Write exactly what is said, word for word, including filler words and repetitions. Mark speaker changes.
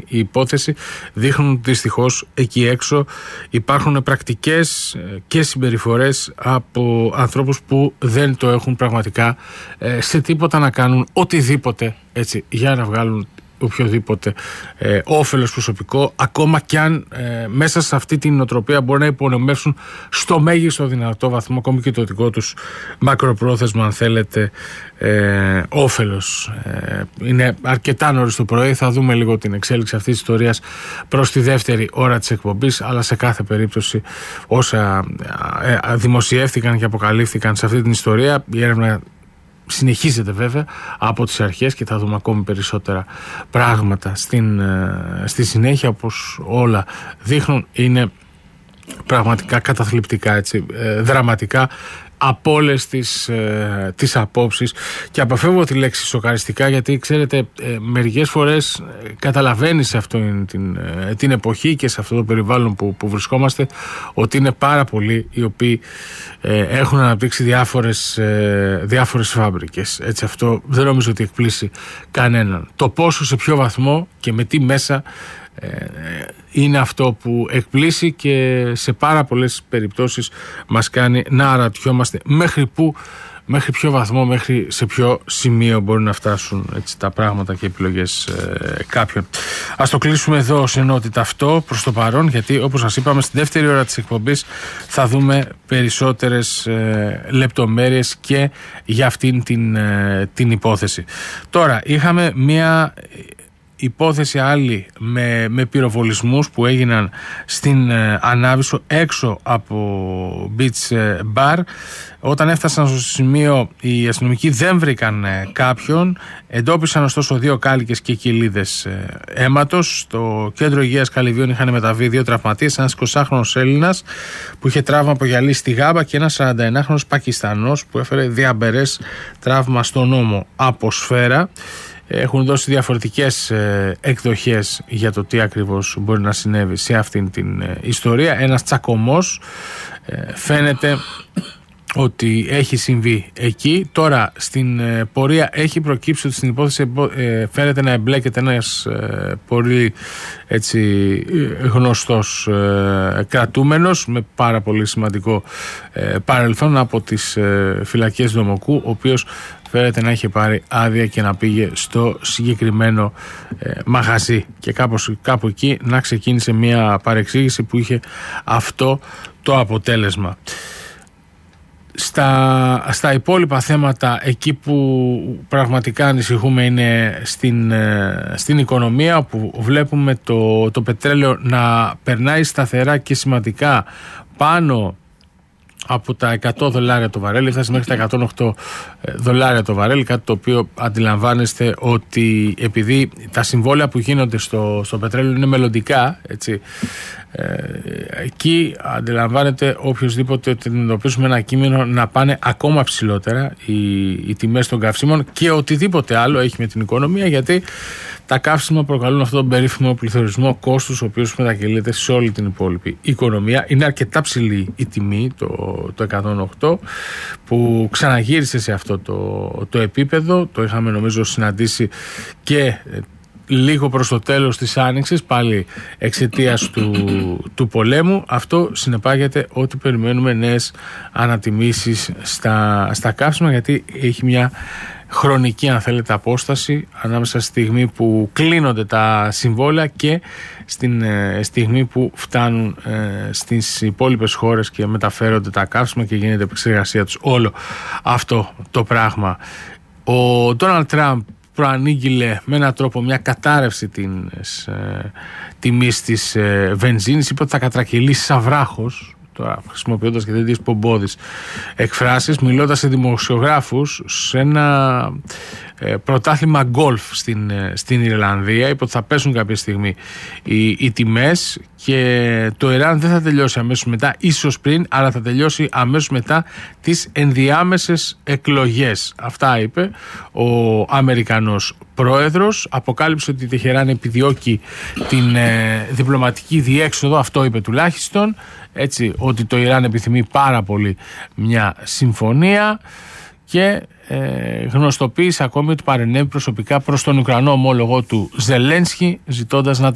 Speaker 1: η υπόθεση, δείχνουν ότι δυστυχώς εκεί έξω υπάρχουν πρακτικές και συμπεριφορές από ανθρώπους που δεν το έχουν πραγματικά σε τίποτα να κάνουν οτιδήποτε, έτσι, για να βγάλουν οποιοδήποτε ε, όφελος προσωπικό, ακόμα κι αν ε, μέσα σε αυτή την νοοτροπία μπορεί να υπονομεύσουν στο μέγιστο δυνατό βαθμό ακόμη και το δικό τους μακροπρόθεσμα, αν θέλετε, ε, όφελος. Ε, είναι αρκετά νωρίς το πρωί, θα δούμε λίγο την εξέλιξη αυτής της ιστορίας προς τη δεύτερη ώρα της εκπομπής, αλλά σε κάθε περίπτωση όσα ε, ε, δημοσιεύτηκαν και αποκαλύφθηκαν σε αυτή την ιστορία, η έρευνα συνεχίζεται βέβαια από τις αρχές και θα δούμε ακόμη περισσότερα πράγματα στην, στη συνέχεια, όπως όλα δείχνουν. Είναι πραγματικά καταθλιπτικά, έτσι, δραματικά από όλες τις, ε, τις απόψεις, και αποφεύγω τη λέξη σοκαριστικά, γιατί ξέρετε ε, μερικές φορές ε, καταλαβαίνεις σε αυτήν την, ε, την εποχή και σε αυτό το περιβάλλον που, που βρισκόμαστε, ότι είναι πάρα πολλοί οι οποίοι ε, έχουν αναπτύξει διάφορες, ε, διάφορες φάμπρικες, έτσι. Αυτό δεν νομίζω ότι εκπλήσει κανέναν. Το πόσο, σε ποιο βαθμό και με τι μέσα είναι αυτό που εκπλήσει και σε πάρα πολλές περιπτώσεις μας κάνει να αναρωτιόμαστε μέχρι πού, μέχρι ποιο βαθμό, μέχρι σε ποιο σημείο μπορούν να φτάσουν, έτσι, τα πράγματα και οι επιλογές ε, κάποιων. Ας το κλείσουμε εδώ ως ενότητα αυτό προς το παρόν, γιατί όπως σας είπαμε στη δεύτερη ώρα της εκπομπής θα δούμε περισσότερες ε, λεπτομέρειες και για αυτήν την, ε, την υπόθεση. Τώρα είχαμε μία υπόθεση άλλη με, με πυροβολισμούς που έγιναν στην ε, Ανάβησο έξω από beach ε, bar. Όταν έφτασαν στο σημείο, οι αστυνομικοί δεν βρήκαν ε, κάποιον, εντόπισαν ωστόσο δύο κάλικες και κοιλίδες ε, αίματος. Στο κέντρο υγείας Καλυβίων είχαν μεταβεί δύο τραυματίες, ένας εικοσάχρονος Έλληνας που είχε τραύμα από γυαλί στη γάμπα και ένας σαρανταενάχρονος Πακιστανός που έφερε διαμπερές τραύμα στον ώμο από σφαίρα. Έχουν δώσει διαφορετικές ε, εκδοχές για το τι ακριβώς μπορεί να συνέβη σε αυτήν την ε, ιστορία. Ένας τσακωμός ε, φαίνεται ότι έχει συμβεί εκεί. Τώρα στην ε, πορεία έχει προκύψει ότι στην υπόθεση ε, φαίνεται να εμπλέκεται ένας ε, πολύ, έτσι, γνωστός ε, κρατούμενος με πάρα πολύ σημαντικό ε, παρελθόν από τις ε, φυλακές Δομοκού, ο οποίος φαίνεται να είχε πάρει άδεια και να πήγε στο συγκεκριμένο ε, μαγαζί και κάπως, κάπου εκεί να ξεκίνησε μια παρεξήγηση που είχε αυτό το αποτέλεσμα. Στα, στα υπόλοιπα θέματα, εκεί που πραγματικά ανησυχούμε είναι στην, στην οικονομία, που βλέπουμε το, το πετρέλαιο να περνάει σταθερά και σημαντικά πάνω από τα εκατό δολάρια το βαρέλι, φτάσει μέχρι τα εκατόν οκτώ δολάρια το βαρέλι, κάτι το οποίο αντιλαμβάνεστε ότι επειδή τα συμβόλαια που γίνονται στο, στο πετρέλαιο είναι μελλοντικά, έτσι, ε, εκεί αντιλαμβάνεται οποιοσδήποτε ότι αντιμετωπίσουμε ένα κείμενο να πάνε ακόμα ψηλότερα οι, οι τιμές των καυσίμων και οτιδήποτε άλλο έχει με την οικονομία, γιατί τα καύσιμα προκαλούν αυτόν τον περίφημο πληθωρισμό κόστους, ο οποίος μετακυλείται σε όλη την υπόλοιπη οικονομία. Είναι αρκετά ψηλή η τιμή, το, το εκατόν οκτώ, που ξαναγύρισε σε αυτό το, το επίπεδο. Το είχαμε νομίζω συναντήσει και λίγο προς το τέλος της Άνοιξης, πάλι εξαιτίας του, του πολέμου. Αυτό συνεπάγεται ότι περιμένουμε νέες ανατιμήσεις στα, στα καύσιμα, γιατί έχει μια χρονική, αν θέλετε, απόσταση ανάμεσα στη στιγμή που κλείνονται τα συμβόλαια και στην ε, στιγμή που φτάνουν ε, στις υπόλοιπες χώρες και μεταφέρονται τα καύσιμα και γίνεται επεξεργασία τους. Όλο αυτό το πράγμα. Ο Ντόναλντ Τραμπ προανήγγειλε με έναν τρόπο μια κατάρρευση της ε, τιμής της ε, βενζίνης. Είπε ότι θα κατρακυλήσει σαν βράχος, τώρα χρησιμοποιώντας και τέτοιες πομπόδεις εκφράσεις, μιλώντας σε δημοσιογράφους σε ένα ε, πρωτάθλημα γκολφ στην, ε, στην Ιρλανδία. Είπε ότι θα πέσουν κάποια στιγμή οι, οι τιμές και το Ιράν δεν θα τελειώσει αμέσως μετά, ίσως πριν, αλλά θα τελειώσει αμέσως μετά τις ενδιάμεσες εκλογές. Αυτά είπε ο Αμερικανός πρόεδρος. Αποκάλυψε ότι η Τεχεράνη επιδιώκει την ε, διπλωματική διέξοδο, αυτό είπε τουλάχιστον, έτσι, ότι το Ιράν επιθυμεί πάρα πολύ μια συμφωνία, και ε, γνωστοποίησε ακόμη ότι παρενέβη προσωπικά προς τον Ουκρανό ομόλογο του Ζελένσκι, ζητώντας να